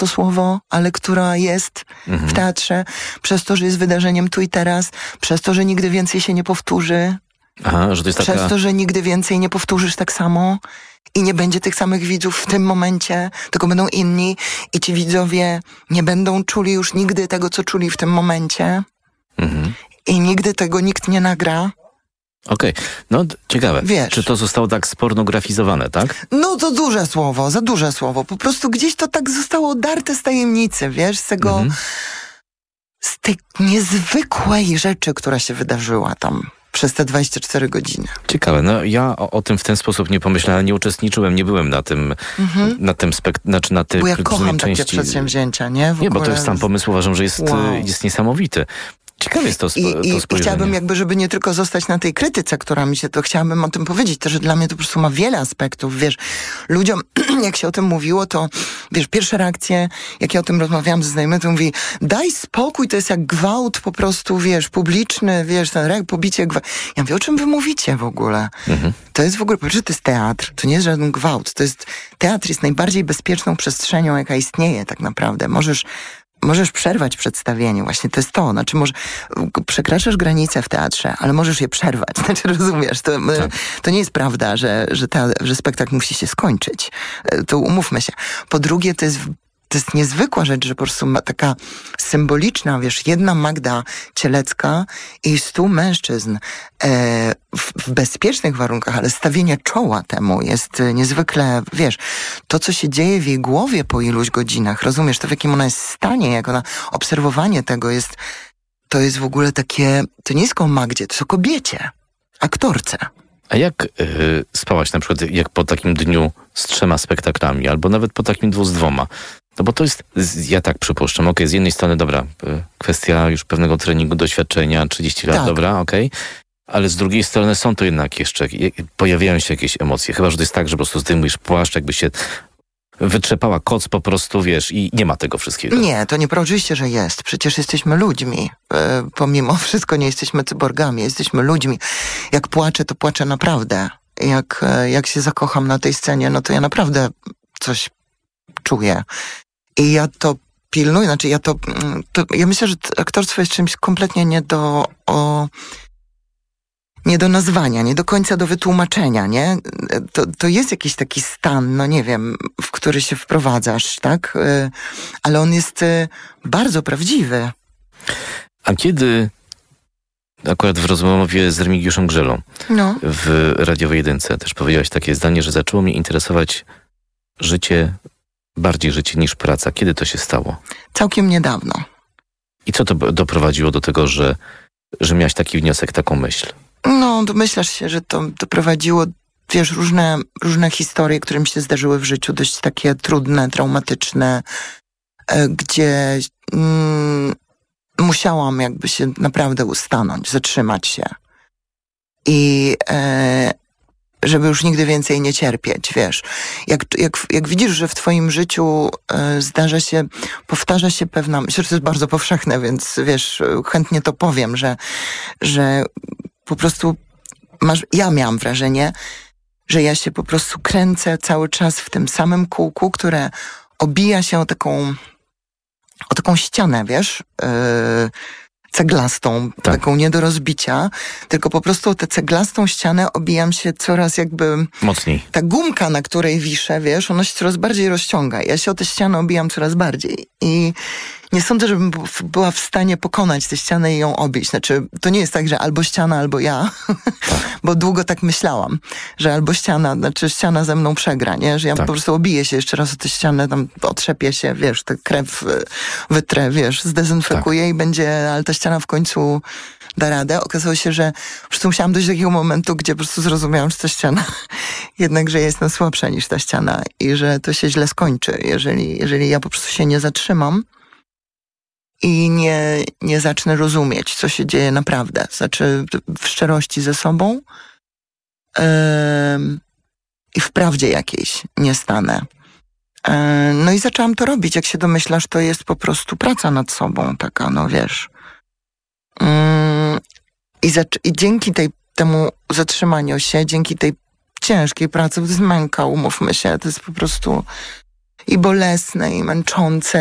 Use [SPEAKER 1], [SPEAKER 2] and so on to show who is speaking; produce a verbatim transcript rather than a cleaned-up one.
[SPEAKER 1] to słowo, ale która jest mhm. w teatrze, przez to, że jest wydarzeniem tu i teraz, przez to, że nigdy więcej się nie powtórzy.
[SPEAKER 2] Aha, że to jest
[SPEAKER 1] przez
[SPEAKER 2] taka...
[SPEAKER 1] to, że nigdy więcej nie powtórzysz tak samo i nie będzie tych samych widzów w tym momencie, tylko będą inni i ci widzowie nie będą czuli już nigdy tego, co czuli w tym momencie mhm. i nigdy tego nikt nie nagra.
[SPEAKER 2] Okej, okay. No ciekawe.
[SPEAKER 1] Wiesz.
[SPEAKER 2] Czy to zostało tak spornografizowane, tak?
[SPEAKER 1] No to duże słowo, za duże słowo. Po prostu gdzieś to tak zostało odarte z tajemnicy, wiesz, z tego, mhm. z tej niezwykłej rzeczy, która się wydarzyła tam przez te dwadzieścia cztery godziny.
[SPEAKER 2] Ciekawe. No ja o, o tym w ten sposób nie pomyślałem, nie uczestniczyłem, nie byłem na tym, mhm. na tym spekt... znaczy na tej
[SPEAKER 1] Bo ja kocham
[SPEAKER 2] części...
[SPEAKER 1] takie przedsięwzięcia, nie? W
[SPEAKER 2] nie,
[SPEAKER 1] ogóle...
[SPEAKER 2] bo to jest sam pomysł, uważam, że jest, wow. jest niesamowity. Ciekawe jest to, sp-
[SPEAKER 1] I,
[SPEAKER 2] to
[SPEAKER 1] i,
[SPEAKER 2] spojrzenie.
[SPEAKER 1] I chciałabym jakby, żeby nie tylko zostać na tej krytyce, która mi się to, chciałabym o tym powiedzieć, to, że dla mnie to po prostu ma wiele aspektów, wiesz, ludziom, jak się o tym mówiło, to, wiesz, pierwsze reakcje, jak ja o tym rozmawiałam ze znajomymi, to mówi, daj spokój, to jest jak gwałt po prostu, wiesz, publiczny, wiesz, ten rek, pobicie, gwałt. Ja mówię, o czym wy mówicie w ogóle? Mhm. To jest w ogóle, po pierwsze, to jest teatr, to nie jest żaden gwałt, to jest, teatr jest najbardziej bezpieczną przestrzenią, jaka istnieje tak naprawdę. Możesz Możesz przerwać przedstawienie, właśnie to jest to. Znaczy, może przekraczasz granice w teatrze, ale możesz je przerwać. Znaczy, rozumiesz, to, tak. to nie jest prawda, że, że, ta, że spektakl musi się skończyć. To umówmy się. Po drugie, to jest To jest niezwykła rzecz, że po prostu ma taka symboliczna, wiesz, jedna Magda Cielecka i stu mężczyzn e, w, w bezpiecznych warunkach, ale stawienie czoła temu jest niezwykle, wiesz, to, co się dzieje w jej głowie po iluś godzinach, rozumiesz, to w jakim ona jest stanie, jak ona, obserwowanie tego jest, to jest w ogóle takie, to nie jest o Magdzie, to jest o kobiecie, aktorce.
[SPEAKER 2] A jak yy, spałaś na przykład, jak po takim dniu z trzema spektaklami, albo nawet po takim dwu z dwoma? No bo to jest, ja tak przypuszczam, okej, okay, z jednej strony, dobra, kwestia już pewnego treningu, doświadczenia, trzydzieści lat, tak. dobra, okej, okay. Ale z drugiej strony są to jednak jeszcze, pojawiają się jakieś emocje, chyba że to jest tak, że po prostu zdejmujesz płaszcz, jakby się wytrzepała koc po prostu, wiesz, i nie ma tego wszystkiego.
[SPEAKER 1] Nie, to nie, oczywiście, że jest. Przecież jesteśmy ludźmi. E, pomimo wszystko nie jesteśmy cyborgami, jesteśmy ludźmi. Jak płaczę, to płaczę naprawdę. Jak, e, jak się zakocham na tej scenie, no to ja naprawdę coś czuję. I ja to pilnuję, znaczy ja to, to ja myślę, że aktorstwo jest czymś kompletnie nie do, o, nie do nazwania, nie do końca do wytłumaczenia, nie? To, to jest jakiś taki stan, no nie wiem, w który się wprowadzasz, tak? Ale on jest bardzo prawdziwy.
[SPEAKER 2] A kiedy, akurat w rozmowie z Remigiuszem Grzelą no. w Radiowej Jedynce też powiedziałaś takie zdanie, że zaczęło mnie interesować życie, bardziej życie niż praca. Kiedy to się stało?
[SPEAKER 1] Całkiem niedawno.
[SPEAKER 2] I co to doprowadziło do tego, że, że miałaś taki wniosek, taką myśl?
[SPEAKER 1] No, domyślasz się, że to doprowadziło, wiesz, różne, różne historie, które mi się zdarzyły w życiu, dość takie trudne, traumatyczne, gdzie mm, musiałam jakby się naprawdę ustanąć, zatrzymać się. I e, żeby już nigdy więcej nie cierpieć, wiesz. Jak, jak, jak widzisz, że w twoim życiu e, zdarza się, powtarza się pewna, myślę, że to jest bardzo powszechne, więc wiesz, chętnie to powiem, że, że po prostu masz, ja miałam wrażenie, że ja się po prostu kręcę cały czas w tym samym kółku, które obija się o taką, o taką ścianę, wiesz, yy, ceglastą, tak. taką nie do rozbicia, tylko po prostu o tę ceglastą ścianę obijam się coraz jakby...
[SPEAKER 2] Mocniej.
[SPEAKER 1] Ta gumka, na której wiszę, wiesz, ona się coraz bardziej rozciąga. Ja się o tę ścianę obijam coraz bardziej. I nie sądzę, żebym była w stanie pokonać tę ścianę i ją obić. Znaczy, to nie jest tak, że albo ściana, albo ja, tak. bo długo tak myślałam, że albo ściana, znaczy ściana ze mną przegra, nie? Że ja tak. po prostu obiję się jeszcze raz o tę ścianę, tam otrzepię się, wiesz, tę krew wytrę, wiesz, zdezynfekuję tak. i będzie, ale ta ściana w końcu da radę. Okazało się, że po prostu musiałam dojść do takiego momentu, gdzie po prostu zrozumiałam, że ta ściana jednak, że ja jestem słabsza niż ta ściana i że to się źle skończy, jeżeli, jeżeli ja po prostu się nie zatrzymam i nie, nie zacznę rozumieć, co się dzieje naprawdę. Znaczy w szczerości ze sobą yy, i w prawdzie jakiejś nie stanę. Yy, no i zaczęłam to robić. Jak się domyślasz, to jest po prostu praca nad sobą taka, no wiesz. Yy, i, zac- I dzięki tej, temu zatrzymaniu się, dzięki tej ciężkiej pracy, to jest męka, umówmy się, to jest po prostu... i bolesne, i męczące.